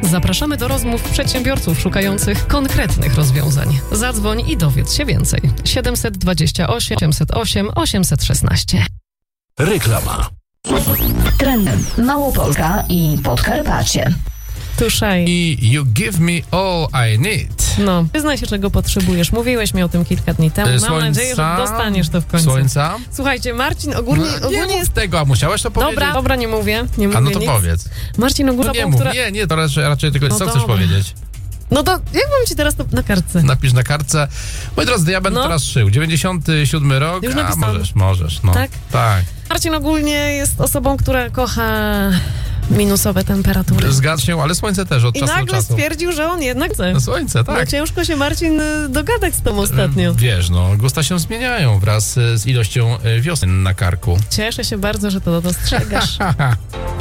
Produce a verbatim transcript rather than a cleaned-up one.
Zapraszamy do rozmów przedsiębiorców szukających konkretnych rozwiązań. Zadzwoń i dowiedz się więcej. siedemset dwadzieścia osiem, osiemset osiem, osiemset szesnaście. Reklama. Trendem Małopolska i Podkarpacie. Tuszaj. I you give me all I need. No, przyznaj się, czego potrzebujesz. Mówiłeś mi o tym kilka dni temu. Mam Słońca? nadzieję, że dostaniesz to w końcu. Słońca? Słuchajcie, Marcin ogólnie... No, nie ogólnie mów tego, a musiałeś to powiedzieć? Dobra, dobra, nie mówię. Nie mówię A no to nic. powiedz. Marcin ogólnie... No nie osobą, mów, która... nie, nie, to raczej, raczej tylko No co chcesz dobra. powiedzieć? No to jak mam ci teraz to na kartce? Napisz na kartce. Moi drodzy, ja będę No. teraz szył. dziewięćdziesiąty siódmy rok, Już a napisałam. możesz, możesz, no. Tak? Tak. Marcin ogólnie jest osobą, która kocha minusowe temperatury. Zgadza się, ale słońce też od I czasu do nagle czasu. stwierdził, że on jednak chce. No słońce, No tak. ciężko się, Marcin, y, dogadać z tą ostatnio. Wiesz, no, gusta się zmieniają wraz z ilością y, wiosny na karku. Cieszę się bardzo, że to dostrzegasz.